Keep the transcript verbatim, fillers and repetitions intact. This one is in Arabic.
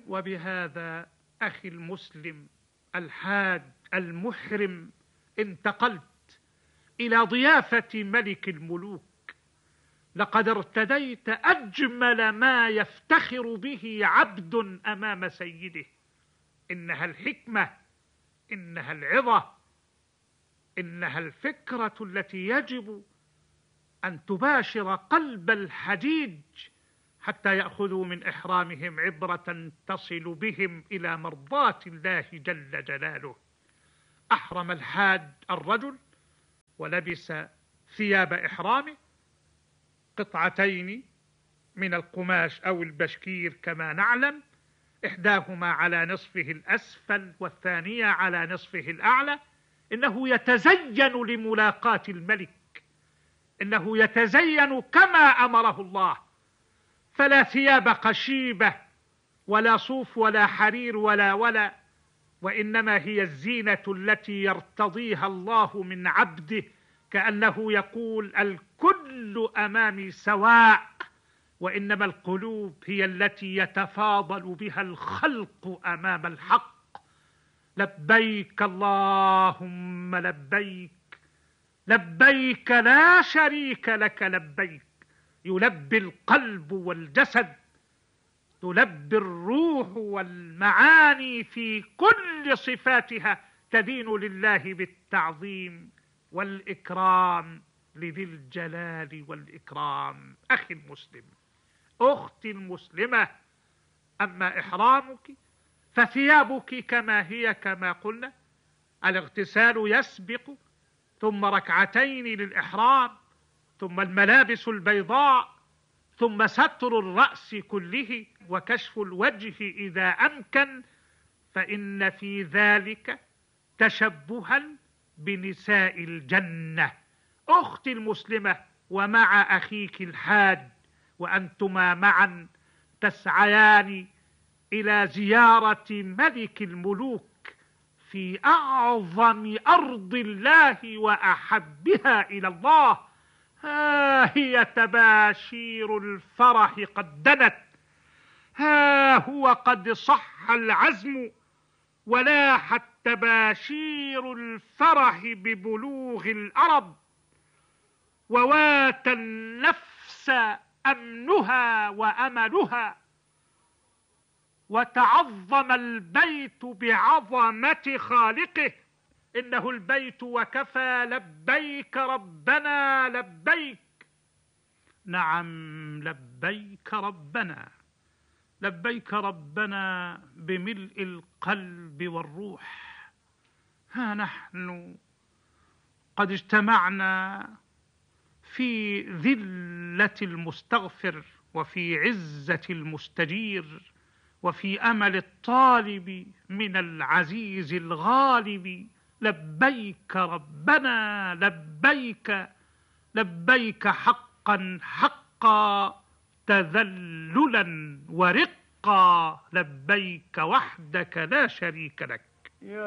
وبهذا أخي المسلم الحاج المحرم انتقلت إلى ضيافة ملك الملوك. لقد ارتديت أجمل ما يفتخر به عبد أمام سيده. إنها الحكمة، إنها العظة، إنها الفكرة التي يجب أن تباشر قلب الحجيج حتى يأخذوا من إحرامهم عبرة تصل بهم إلى مرضاة الله جل جلاله. أحرم الحاج الرجل ولبس ثياب إحرامه، قطعتين من القماش أو البشكير كما نعلم، إحداهما على نصفه الأسفل والثانية على نصفه الأعلى. إنه يتزين لملاقاة الملك، إنه يتزين كما أمره الله. فلا ثياب قشيبة ولا صوف ولا حرير ولا ولا وإنما هي الزينة التي يرتضيها الله من عبده، كأنه يقول الكل أمامي سواء، وإنما القلوب هي التي يتفاضل بها الخلق أمام الحق. لبيك اللهم لبيك، لبيك لا شريك لك لبيك. يلبي القلب والجسد، تلبي الروح والمعاني في كل صفاتها، تدين لله بالتعظيم والإكرام لذي الجلال والإكرام. أخي المسلم، أختي المسلمة، أما إحرامك فثيابك كما هي كما قلنا. الاغتسال يسبق، ثم ركعتين للإحرام، ثم الملابس البيضاء، ثم ستر الرأس كله وكشف الوجه إذا أمكن، فإن في ذلك تشبها بنساء الجنة. أختي المسلمة، ومع أخيك الحاج، وأنتما معا تسعيان إلى زيارة ملك الملوك في أعظم أرض الله وأحبها إلى الله. ها هي تباشير الفرح قد دنت، ها هو قد صح العزم، ولاحت تباشير الفرح ببلوغ الأرض، ووات النفس أمنها وأملها، وتعظم البيت بعظمة خالقه. إنه البيت وكفى، لبيك ربنا لبيك. نعم، لبيك ربنا، لبيك ربنا بملء القلب والروح. ها نحن قد اجتمعنا في ذلة المستغفر، وفي عزة المستجير، وفي أمل الطالب من العزيز الغالب. لبيك ربنا لبيك، لبيك حقا حقا، تذللا ورقا، لبيك وحدك لا شريك لك.